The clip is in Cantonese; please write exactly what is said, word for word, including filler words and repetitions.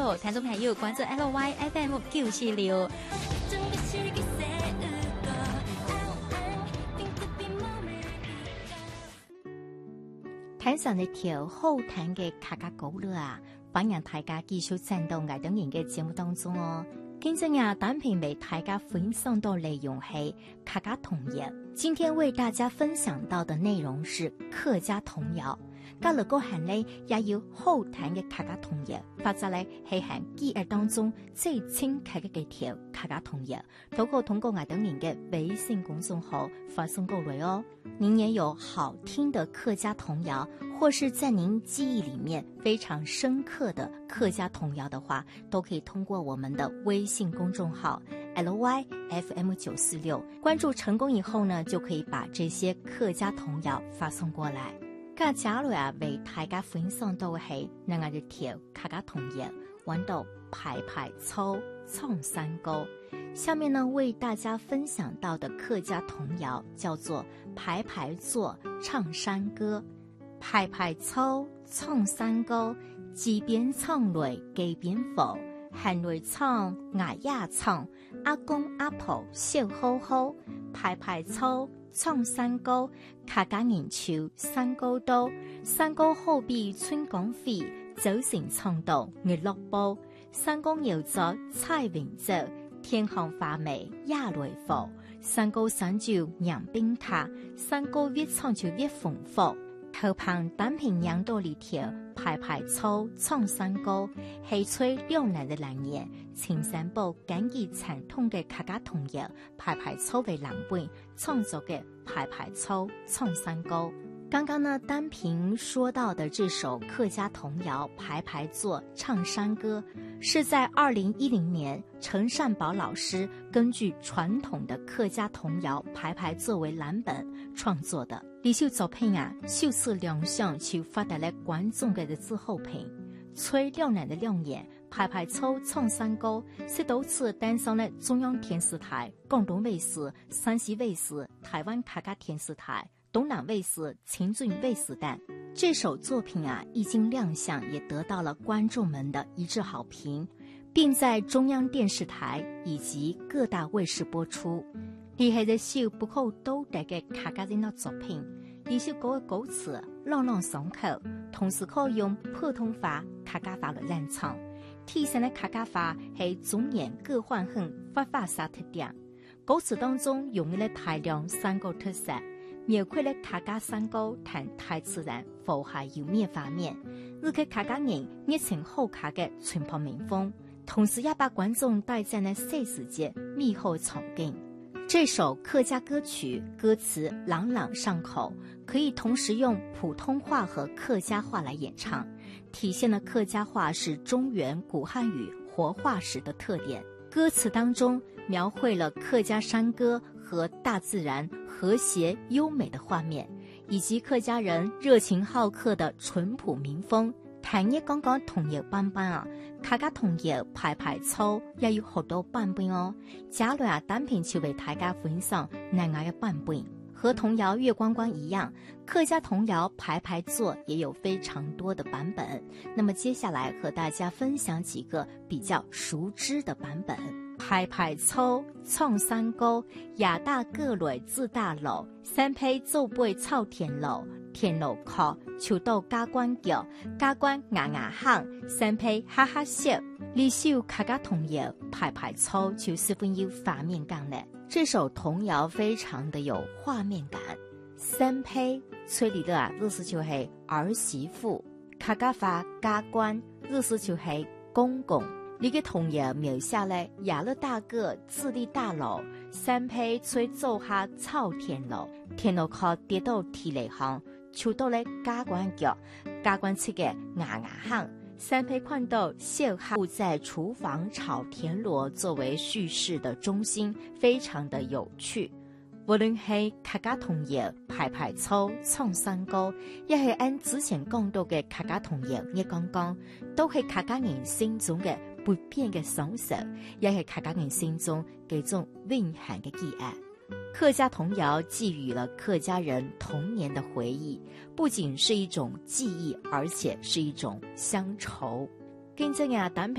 后，听众朋友关注 L Y F M 九四六。台上的條好聽嘅客家歌啦啊，歡迎大家繼續站到愛登人嘅節目當中哦。今天呀，單品為大家分享到內容係客家童謠。今天為大家分享到的內容是客家童謠。咁如果係呢，也要好聽嘅客家童謠，或者呢係喺記憶當中最深刻嘅幾條客家童謠，都可通過愛登人嘅微信公眾號發送過來哦。您也有好聽的客家童謠，或是在您記憶裡面非常深刻的客家童謠的話，都可以通過我們的微信公眾號 L Y F M 九四六關注成功以後呢，就可以把這些客家童謠發送過來。咁假如啊，為大家分享到係那個一條客家童謠，玩到排排操唱山歌。下面呢，為大家分享到的客家童謠叫做排排坐唱山歌。排排操唱山歌，幾邊唱來幾邊浮，喊來唱牙呀唱，阿公阿婆笑呵呵。排排操唱山歌，客家人唱山歌多，山歌好比春光飛，走成唱到日落波。山歌搖咗彩雲走，天空花美也來浮。山歌山照人冰塔，山歌越唱就越豐富。頭旁單平洋道裡條排排操唱山歌，係吹兩難的難言，青山堡簡潔傳統嘅客家童謠排排操為藍本創作嘅排排操唱山歌。剛剛呢，單平說到的這首客家童謠排排坐唱山歌，是在二零一零年陳善寶老師根據傳統的客家童謠排排作為藍本創作的。呢首作品啊，首次亮相就發帶來觀眾嘅自好評。吹兩難的亮眼，排排操唱山歌是多次登上了中央電視台、廣東衛視、山西衛視、台灣客家電視台、東南衛視、清圳衛視等。這首作品啊，一經亮相，也得到了觀眾們的一致好評，並在中央電視台以及各大衛視播出。呢係一首不可多得嘅客家人的作品。呢首歌嘅歌詞朗朗上口，同時可以用普通話、客家話來演唱。體現嘅客家話係中原各縣縣發話啥特點。歌詞當中用了大量山歌特色，描繪了客家山歌談大自然和諧優美畫面，日給客家人熱情好客嘅淳樸民風，同時也把觀眾帶進了細世界美好場景。這首客家歌曲歌詞朗朗上口，可以同時用普通話和客家話來演唱，體現了客家話是中原古漢語活化石的特點。歌詞當中描繪了客家山歌和大自然和諧優美的畫面，以及客家人熱情好客的淳樸民風。談一講講童謠版本啊，客家童謠排排操也有好多版本哦。假如啊，單品就為大家分享南亞嘅版本，和童謠月光光一樣，客家童謠排排坐也有非常多的版本。那麼接下來和大家分享幾個比較熟知的版本。排排操唱山歌，亞大各類自大路，山胚做背操田路。田路靠，潮到加關腳，加關牙牙喊，山胚哈哈笑。呢首客家童謠排排操就十分有畫面感咧。這首童謠非常的有畫面感。山胚吹嚟的啊，意思就係兒媳婦；客家話加關，意思就係公公。呢個童謠描寫咧，亞了大個自立大樓，山胚吹走下草田路，田路靠跌到地裏行。潮到咧加關腳，加關切嘅牙牙喊，山胚看到小孩在廚房炒田螺作為敘事的中心，非常的有趣。無論係客家童謠排排操唱山歌，亦係按之前講到嘅客家童謠一講講，都係客家人心中嘅不變嘅享受，亦係客家人心中幾種永恆嘅記憶。客家童謠寄予了客家人童年的回憶，不僅是一種記憶，而且是一種鄉愁。跟這樣單